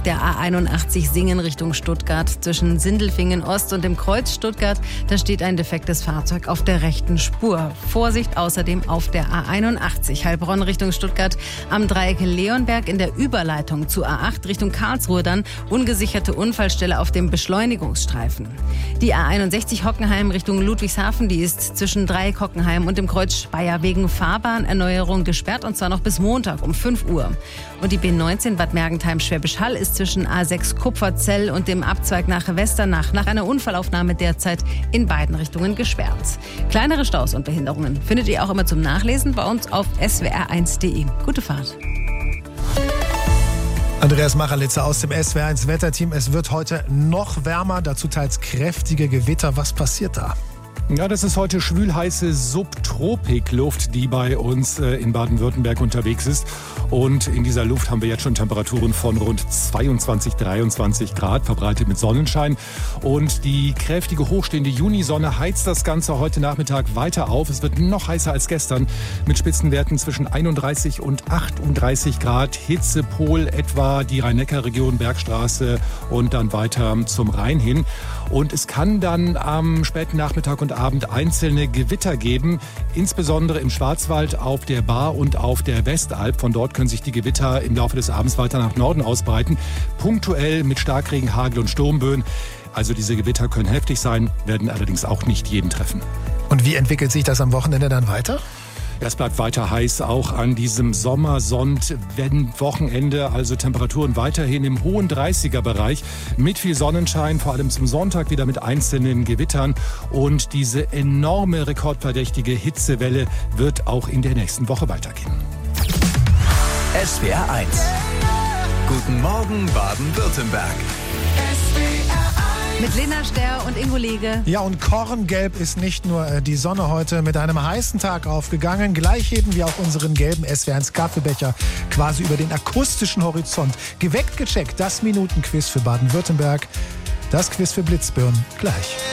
der A81 Singen Richtung Stuttgart. Zwischen Sindelfingen Ost und dem Kreuz Stuttgart, da steht ein defektes Fahrzeug auf der rechten Spur. Vorsicht außerdem auf der A81 Heilbronn Richtung Stuttgart am Dreieck Leonberg in der Überleitung zu A8 Richtung Karlsruhe dann ungesicherte Unfallstelle auf dem Beschleunigungsstreifen. Die A61 Hockenheim Richtung Ludwigshafen, die ist zwischen Dreieck Hockenheim und dem Kreuz Speyer wegen Fahrbahnerneuerung gesperrt und zwar noch bis Montag um 5 Uhr. Und die B19 Bad Mergentheim-Schwäbisch Hall ist zwischen A6 Kupferzell und dem Abzweig nach Westernach nach einer Unfallaufnahme derzeit in beiden Richtungen gesperrt. Kleinere Staus und Behinderungen findet ihr auch immer zum Nachlesen bei uns auf swr1.de. Gute Fahrt. Andreas Machralitzer aus dem SWR1 Wetterteam. Es wird heute noch wärmer, dazu teils kräftige Gewitter. Was passiert da? Ja, das ist heute schwülheiße Subtropikluft, die bei uns in Baden-Württemberg unterwegs ist. Und in dieser Luft haben wir jetzt schon Temperaturen von rund 22, 23 Grad, verbreitet mit Sonnenschein. Und die kräftige, hochstehende Junisonne heizt das Ganze heute Nachmittag weiter auf. Es wird noch heißer als gestern mit Spitzenwerten zwischen 31 und 38 Grad. Hitzepol etwa die Rhein-Neckar-Region, Bergstraße und dann weiter zum Rhein hin. Und es kann dann am späten Nachmittag und Abend einzelne Gewitter geben, insbesondere im Schwarzwald, auf der Baar und auf der Westalb. Von dort können sich die Gewitter im Laufe des Abends weiter nach Norden ausbreiten, punktuell mit Starkregen, Hagel und Sturmböen. Also diese Gewitter können heftig sein, werden allerdings auch nicht jeden treffen. Und wie entwickelt sich das am Wochenende dann weiter? Es bleibt weiter heiß, auch an diesem Wochenende, also Temperaturen weiterhin im hohen 30er-Bereich mit viel Sonnenschein, vor allem zum Sonntag wieder mit einzelnen Gewittern. Und diese enorme rekordverdächtige Hitzewelle wird auch in der nächsten Woche weitergehen. SWR 1. Guten Morgen Baden-Württemberg. Mit Lena Sterr und Ingo Lege. Ja, und Korngelb ist nicht nur die Sonne heute mit einem heißen Tag aufgegangen. Gleich heben wir auch unseren gelben SWR1 Kaffeebecher quasi über den akustischen Horizont. Geweckt, gecheckt, das Minutenquiz für Baden-Württemberg. Das Quiz für Blitzbirnen gleich.